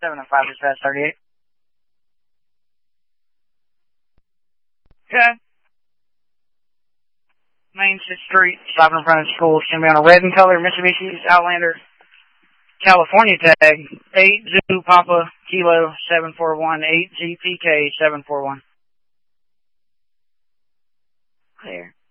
705 dispatch 38. Okay. Main Street, stopping in front of the school. It's going to be on a red and color Mitsubishi Outlander California tag. 8 Zulu Papa Kilo 741. 8 GPK 741. Clear.